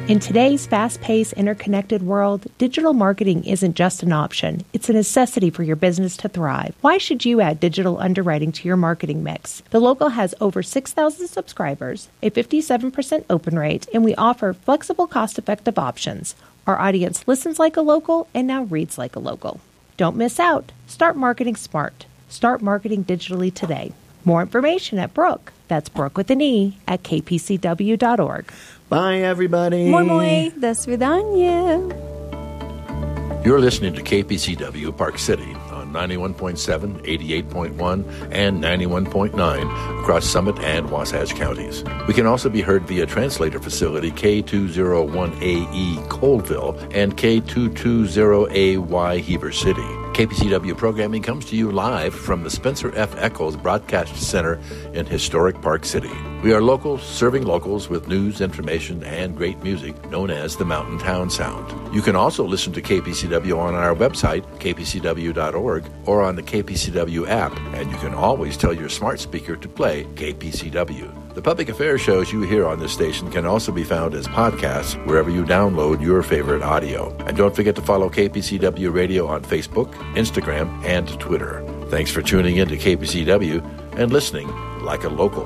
In today's fast-paced, interconnected world, digital marketing isn't just an option. It's a necessity for your business to thrive. Why should you add digital underwriting to your marketing mix? The Local has over 6,000 subscribers, a 57% open rate, and we offer flexible, cost-effective options. Our audience listens like a local and now reads like a local. Don't miss out. Start marketing smart. Start marketing digitally today. More information at Brooke. That's Brooke with an E at kpcw.org. Bye, everybody. Moi moi. До свидания. You're listening to KPCW Park City on 91.7, 88.1, and 91.9 across Summit and Wasatch counties. We can also be heard via translator facility K201AE Coalville and K220AY Heber City. KPCW programming comes to you live from the Spencer F. Eccles Broadcast Center in historic Park City. We are local, serving locals with news, information, and great music known as the Mountain Town Sound. You can also listen to KPCW on our website, kpcw.org, or on the KPCW app, and you can always tell your smart speaker to play KPCW. The public affairs shows you hear on this station can also be found as podcasts wherever you download your favorite audio. And don't forget to follow KPCW Radio on Facebook, Instagram, and Twitter. Thanks for tuning in to KPCW and listening like a local.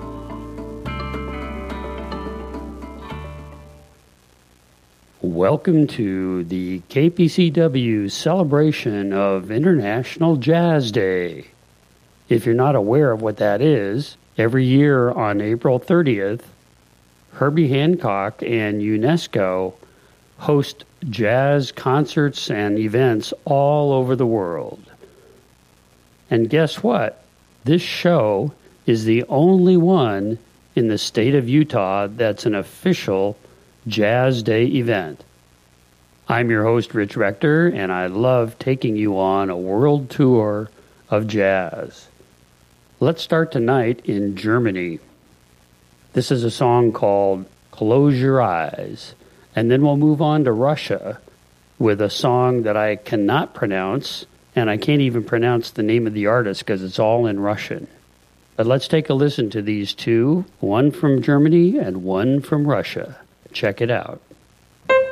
Welcome to the KPCW celebration of International Jazz Day. If you're not aware of what that is, every year on April 30th, Herbie Hancock and UNESCO host jazz concerts and events all over the world. And guess what? This show is the only one in the state of Utah that's an official Jazz Day event. I'm your host, Rich Rector, and I love taking you on a world tour of jazz. Let's start tonight in Germany. This is a song called Close Your Eyes. And then we'll move on to Russia with a song that I cannot pronounce, and I can't even pronounce the name of the artist because it's all in Russian. But let's take a listen to these two, one from Germany and one from Russia. Check it out.